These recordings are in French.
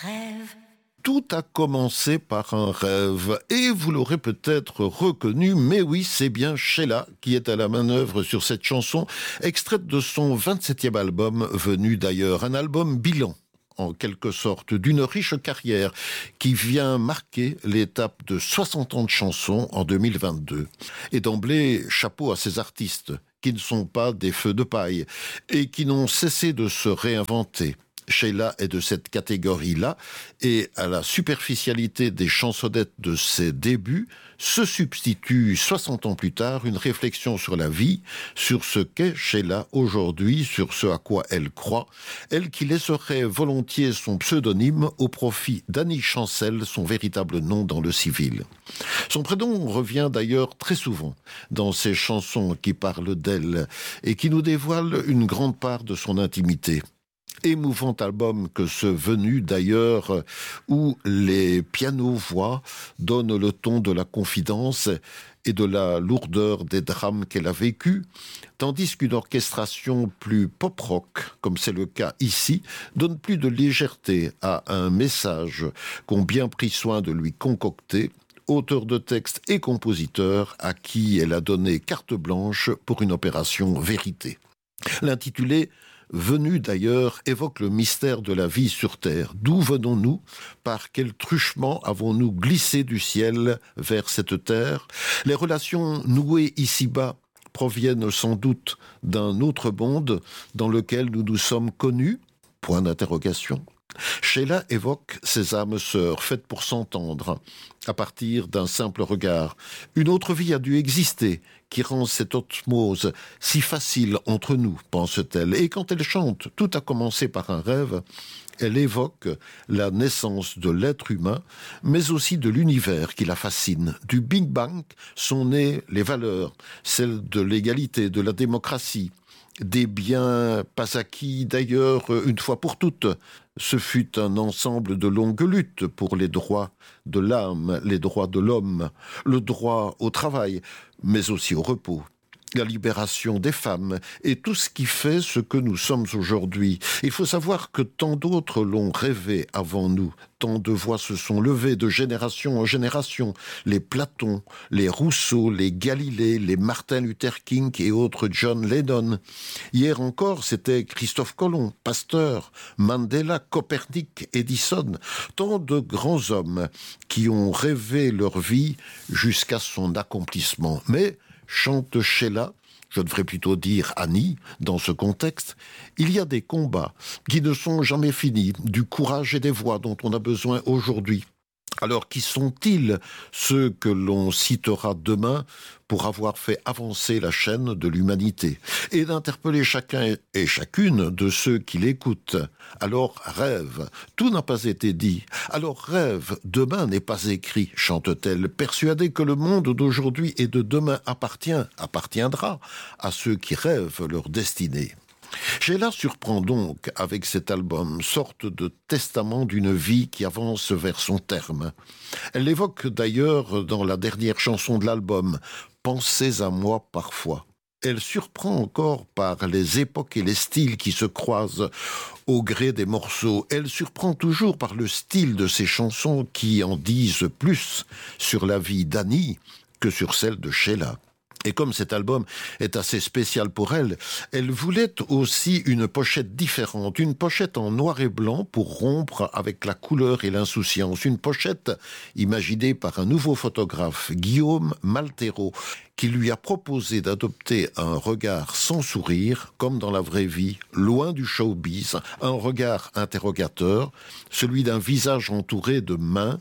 Rêve. Tout a commencé par un rêve, et vous l'aurez peut-être reconnu, mais oui, c'est bien Sheila qui est à la manœuvre sur cette chanson, extraite de son 27e album, venu d'ailleurs, un album bilan, en quelque sorte, d'une riche carrière qui vient marquer l'étape de 60 ans de chansons en 2022. Et d'emblée, chapeau à ces artistes, qui ne sont pas des feux de paille, et qui n'ont cessé de se réinventer. Sheila est de cette catégorie-là, et à la superficialité des chansonnettes de ses débuts se substitue 60 ans plus tard une réflexion sur la vie, sur ce qu'est Sheila aujourd'hui, sur ce à quoi elle croit, elle qui laisserait volontiers son pseudonyme au profit d'Annie Chancel, son véritable nom dans le civil. Son prénom revient d'ailleurs très souvent dans ses chansons qui parlent d'elle et qui nous dévoilent une grande part de son intimité. Émouvant album que ce venu d'ailleurs, où les pianos-voix donnent le ton de la confidence et de la lourdeur des drames qu'elle a vécus, tandis qu'une orchestration plus pop-rock, comme c'est le cas ici, donne plus de légèreté à un message qu'ont bien pris soin de lui concocter, auteur de textes et compositeur à qui elle a donné carte blanche pour une opération vérité. L'intitulé Venu d'ailleurs évoque le mystère de la vie sur Terre. D'où venons-nous? Par quel truchement avons-nous glissé du ciel vers cette terre? Les relations nouées ici-bas proviennent sans doute d'un autre monde dans lequel nous nous sommes connus? Point d'interrogation. Sheila évoque ces âmes sœurs faites pour s'entendre à partir d'un simple regard. Une autre vie a dû exister qui rend cette osmose si facile entre nous, pense-t-elle. Et quand elle chante « Tout a commencé par un rêve », elle évoque la naissance de l'être humain, mais aussi de l'univers qui la fascine. Du Big Bang sont nées les valeurs, celles de l'égalité, de la démocratie, des biens pas acquis d'ailleurs une fois pour toutes. Ce fut un ensemble de longues luttes pour les droits de l'âme, les droits de l'homme, le droit au travail, mais aussi au repos, la libération des femmes et tout ce qui fait ce que nous sommes aujourd'hui. Il faut savoir que tant d'autres l'ont rêvé avant nous. Tant de voix se sont levées de génération en génération. Les Platon, les Rousseau, les Galilée, les Martin Luther King et autres John Lennon. Hier encore, c'était Christophe Colomb, Pasteur, Mandela, Copernic, Edison. Tant de grands hommes qui ont rêvé leur vie jusqu'à son accomplissement. Mais chante Sheila, je devrais plutôt dire Annie, dans ce contexte, il y a des combats qui ne sont jamais finis, du courage et des voix dont on a besoin aujourd'hui. Alors qui sont-ils ceux que l'on citera demain pour avoir fait avancer la chaîne de l'humanité et d'interpeller chacun et chacune de ceux qui l'écoutent? Alors rêve, tout n'a pas été dit. Alors rêve, demain n'est pas écrit, chante-t-elle, persuadée que le monde d'aujourd'hui et de demain appartiendra à ceux qui rêvent leur destinée. Sheila surprend donc avec cet album, sorte de testament d'une vie qui avance vers son terme. Elle l'évoque d'ailleurs dans la dernière chanson de l'album, « Pensez à moi parfois ». Elle surprend encore par les époques et les styles qui se croisent au gré des morceaux. Elle surprend toujours par le style de ses chansons qui en disent plus sur la vie d'Annie que sur celle de Sheila. Et comme cet album est assez spécial pour elle, elle voulait aussi une pochette différente, une pochette en noir et blanc pour rompre avec la couleur et l'insouciance. Une pochette imaginée par un nouveau photographe, Guillaume Maltero, qui lui a proposé d'adopter un regard sans sourire, comme dans la vraie vie, loin du showbiz, un regard interrogateur, celui d'un visage entouré de mains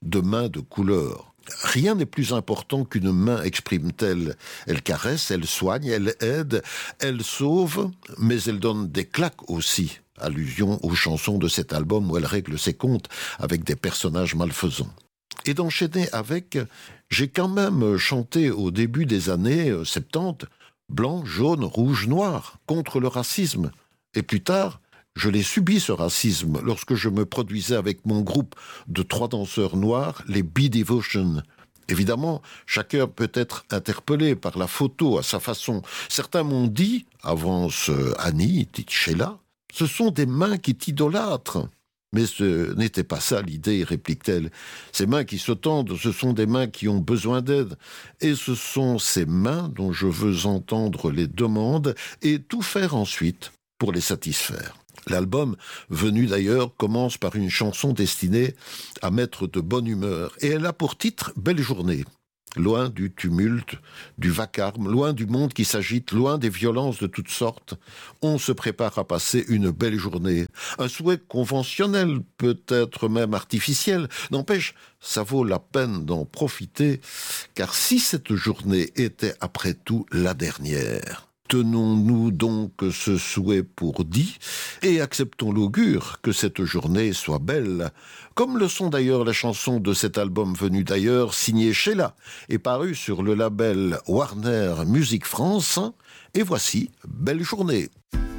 de couleur. Rien n'est plus important qu'une main, exprime-t-elle. Elle caresse, elle soigne, elle aide, elle sauve, mais elle donne des claques aussi. Allusion aux chansons de cet album où elle règle ses comptes avec des personnages malfaisants. Et d'enchaîner avec, j'ai quand même chanté au début des années 70, blanc, jaune, rouge, noir, contre le racisme. Et plus tard, je l'ai subi ce racisme lorsque je me produisais avec mon groupe de 3 danseurs noirs, les B-Devotion. Évidemment, chacun peut être interpellé par la photo à sa façon. Certains m'ont dit, avance Annie, dit Sheila, ce sont des mains qui t'idolâtrent. Mais ce n'était pas ça l'idée, réplique-t-elle. Ces mains qui se tendent, ce sont des mains qui ont besoin d'aide. Et ce sont ces mains dont je veux entendre les demandes et tout faire ensuite pour les satisfaire. L'album, venu d'ailleurs, commence par une chanson destinée à mettre de bonne humeur. Et elle a pour titre « Belle journée ». Loin du tumulte, du vacarme, loin du monde qui s'agite, loin des violences de toutes sortes, on se prépare à passer une belle journée. Un souhait conventionnel, peut-être même artificiel. N'empêche, ça vaut la peine d'en profiter, car si cette journée était après tout la dernière, tenons-nous donc ce souhait pour dit et acceptons l'augure que cette journée soit belle, comme le sont d'ailleurs les chansons de cet album venu d'ailleurs, signé Sheila et paru sur le label Warner Music France. Et voici Belle journée.